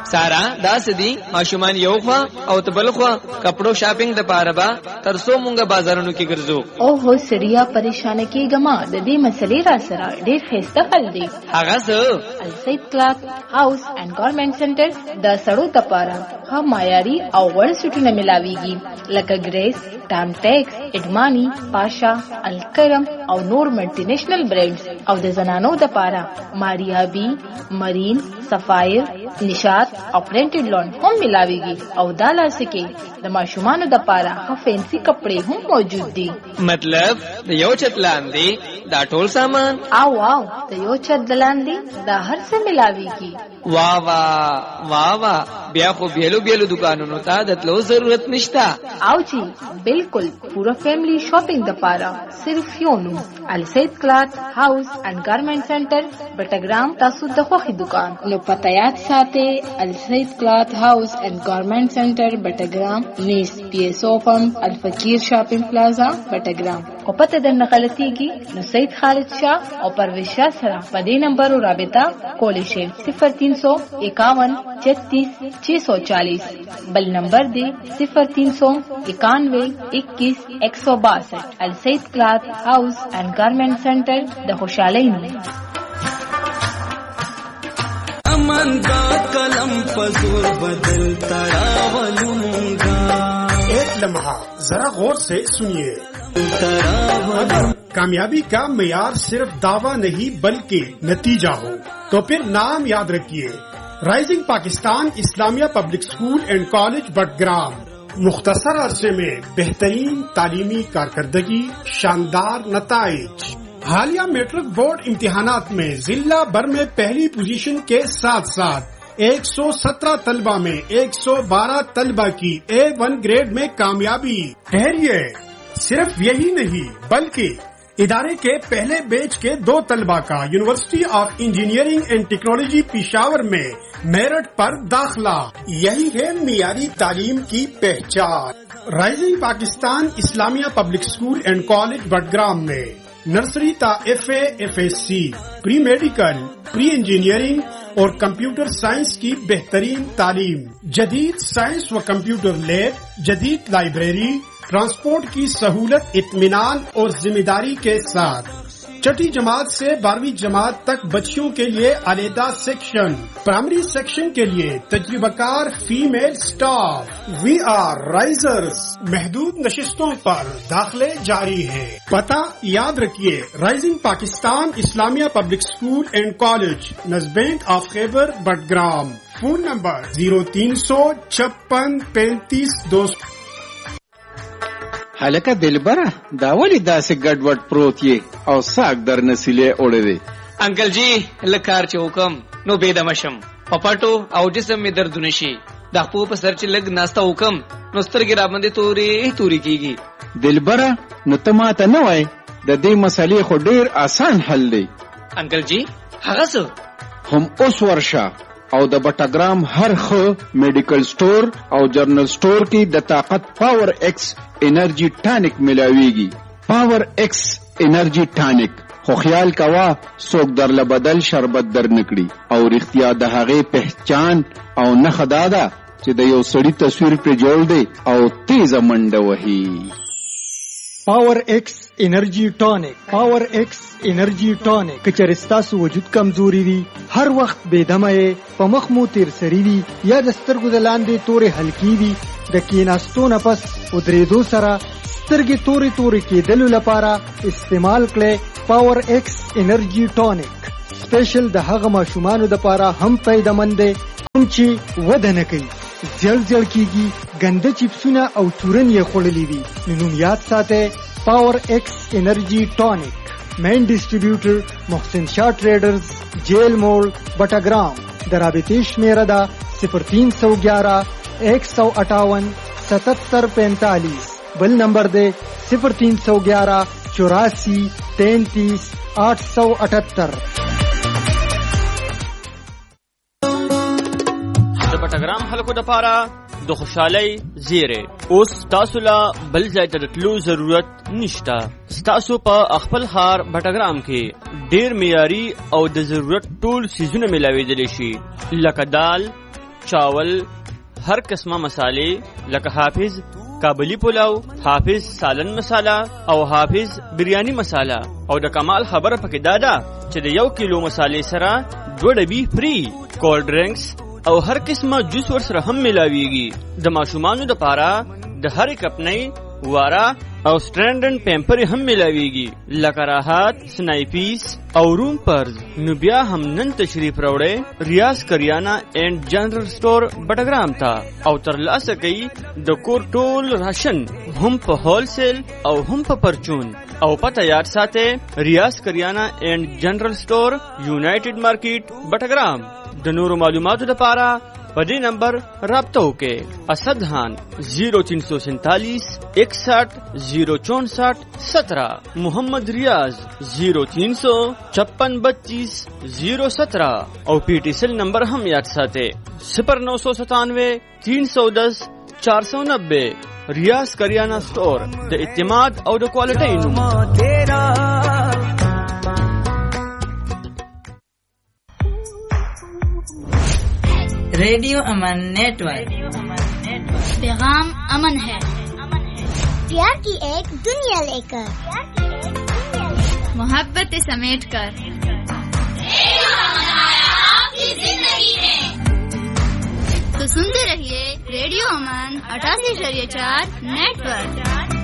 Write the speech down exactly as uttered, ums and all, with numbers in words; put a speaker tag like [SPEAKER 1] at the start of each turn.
[SPEAKER 1] سارا دا سدي ماشومان یو خوا او تبل خوا کپڑو شاپینګ د پاره با ترسو مونږه بازارونو کې ګرځو.
[SPEAKER 2] او هو سړیا پریشان کېګما د دې مسلې را سره ډېر خسته خل دی.
[SPEAKER 1] هغه څه
[SPEAKER 2] السید کلاث هاوس اینڈ گارمنټ سنټر د سړو د پاره ها معیاري او وړ سټونه ملاويږي لکه ګریس، ټام ټیکس، اډمانی، پاشا، الکرم او نور ملټي نېشنل برانډز او د زنانو د پاره ماریابي، مرین، سفایر، نشاط او پرنټډ لون هم ملاويږي او دا لاسکه د ماشومان د پاره ها فینسي کپڑے هم موجود دي.
[SPEAKER 1] مطلب د یو چت لاندې دا ټول سامان
[SPEAKER 2] او واو د یو چت لاندې دا هر څه ملاويږي.
[SPEAKER 1] وا وا وا وا بیا خو بیلو بیلو دکانونو ته د تلو ضرورت نشتا.
[SPEAKER 2] او جی بالکل پورا فیملی شاپینګ د پاره صرف یو نو السید کلاث هاوس اینڈ گارمنټ سنټر بټګرام تاسو د خوخي دکان نو پته یاد ساتئ السید کلاث هاوس اینڈ گارمنټ سنټر بټګرام نیس پی ایس او پمپ الفقیر شاپینګ پلازا بټګرام. او پته درنه غلطیږي نو سید خالد شاه او پرویز شاه سره په دې نمبر رابطه کولی شئ صفر تین سو اکاون چھتیس چھ سو چالیس. بل نمبر دے صفر تین سو اکانوے اکیس ایک سو باسٹھ. السید کلاث ہاؤس اینڈ گارمنٹ سینٹر د خوشحالی نوم.
[SPEAKER 3] امن دا قلم پزور بدل تراولونگا.
[SPEAKER 4] ایک لمحہ ذرا غور سے سنیے. کامیابی کا معیار صرف دعویٰ نہیں بلکہ نتیجہ ہو تو پھر نام یاد رکھیے رائزنگ پاکستان اسلامیہ پبلک اسکول اینڈ کالج بٹگرام. مختصر عرصے میں بہترین تعلیمی کارکردگی، شاندار نتائج. حالیہ میٹرک بورڈ امتحانات میں ضلع بھر میں پہلی پوزیشن کے ساتھ ساتھ ایک سو سترہ طلبہ میں ایک سو بارہ طلبہ کی اے ون گریڈ میں کامیابی. ٹھہریے، صرف یہی نہیں بلکہ ادارے کے پہلے بیچ کے دو طلبہ کا یونیورسٹی آف انجینئرنگ اینڈ ٹیکنالوجی پشاور میں میرٹ پر داخلہ. یہی ہے معیاری تعلیم کی پہچان. رائزنگ پاکستان اسلامیہ پبلک اسکول اینڈ کالج بٹگرام میں نرسری تا ایف اے ایف ایس سی، پری میڈیکل، پری انجینئرنگ اور کمپیوٹر سائنس کی بہترین تعلیم. جدید سائنس و کمپیوٹر لیب، جدید لائبریری، ٹرانسپورٹ کی سہولت، اطمینان اور ذمہ داری کے ساتھ. چھٹی جماعت سے بارہویں جماعت تک بچیوں کے لیے علیحدہ سیکشن. پرائمری سیکشن کے لیے تجربہ کار فیمیل سٹاف. وی آر رائزرز. محدود نشستوں پر داخلے جاری ہیں. پتہ یاد رکھیے، رائزنگ پاکستان اسلامیہ پبلک اسکول اینڈ کالج، نزبینٹ آف خیبر بٹگرام. فون نمبر زیرو تین سو چھپن پینتیس دو سو.
[SPEAKER 5] هلکه دلبره دا ولی داسې ګډوډ پروت یې او ساک در نسیلې اوړې دی.
[SPEAKER 1] انکل جی لکار چې حکم نو بيدم شم په پټو او جسم می دردونه شي. د خپل په سر چې لګ ناستا حکم نو سترګې را باندې تورې تورې کیږي.
[SPEAKER 5] دلبره نو ته ماته نه وای د دې مسلې خو ډیر آسان حل دی.
[SPEAKER 1] انکل جی هغه څه
[SPEAKER 5] هم اوس ورشه او د بټګرام هر خو میډیکل سٹور او جرنل سٹور کې د طاقت پاور ایکس انرژي ټانک ملاويږي. پاور ایکس انرژي ټانک خو خیال کوا څوک درله بدل شربت در نکړي او رښتیا د هغې پہچان او نښه دا ده چې د یو سړي تصویر پرې جوړ دی او تیزه منډه وهي.
[SPEAKER 6] پاور ایکس انرژي ټانک. پاور ایکس انرژي ټانک که چېرې ستاسو وجود کمزوري وي، هر وخت بېدمه یې، په مخ مو تیر سري وي یا د سترګو د لاندې تورې حلقې وي، د کېناستو نه پس ودرېدو سره سترګې تورې تورې کېدلو لپاره استعمال کړئ پاور ایکس انرژي ټانک. سپیشل د هغه ماشومانو دپاره هم فایدهمند دی کوم چې وده نه کوي، زیړ زیړ کېږي، ګنده چپسونه او چورن یې خوړلي وي. نو نوم یاد ساتئ پاور ایکس انرژي ټانک. مین ډسټریبیوټر محسن شاه ټریډرز، جیل موړ، بټګرام. د رابطې شمیره ده صفر تین سو گیارہ ایک سو اٹھاون ستتر پینتالیس. بل نمبر دے صفر تین سو گیارہ چوراسی تینتیس آٹھ سو اٹھتر.
[SPEAKER 7] د بټګرام خلکو دپاره د خوشحالۍ زیری اوس تاسو لا بل ځای ته د تلو ضرورت نشته. ستاسو په خپل ښار بټګرام کې ډیر معیاري او د ضرورت ټول څیزونه میلاویدلی شي لکه دال، چاول، هر قسمه مسالې لکه حافظ کابلی پلاو، حافظ سالن مساله او حافظ بریانی مساله. او د کمال خبره پکې دا ده چې د یو کیلو مسالې سره دوه ډبي فری کولډ ډرینکس او هر قسمه جوس ور سره هم ملاويږي. د ماشومانو د پاره د هر کپنۍ وارا او سټرینډن پیمپر هم ملاويږي لکه راحت، سنایپیس او روم پرز. نو بیا هم نن تشریف راوړې ریاض کریانا اینڈ جنرل سٹور بټګرام ته او ترلاسه کوي د کور ټول راشن هم په هول سیل او هم په پرچون. او پته یاد ساته ریاض کریانا اینڈ جنرل سٹور یونائټډ مارکیټ بټګرام. د نورو معلوماتو لپاره په دې نمبر رابطه وکړئ. اسد خان زیرو تین سو سینتالیس اکسٹھ زیرو چونسٹھ سترہ، محمد ریاض زیرو تین سو چھپن بتیس زیرو سترہ. او پی ٹی سیل نمبر هم یاد ساته صفر نو سو ستانوے تین سو دس چار سو نبے. ریاض کریانا سٹور د اعتماد او د کوالټۍ نوم.
[SPEAKER 8] रेडियो अमन नेटवर्क,
[SPEAKER 9] पैगाम अमन है,
[SPEAKER 10] प्यार की एक दुनिया लेकर,
[SPEAKER 9] मोहब्बत समेट कर,
[SPEAKER 10] रेडियो अमन आया आपकी जिंदगी में।
[SPEAKER 9] तो सुनते रहिए रेडियो अमन अठासी शरीय चार नेटवर्क।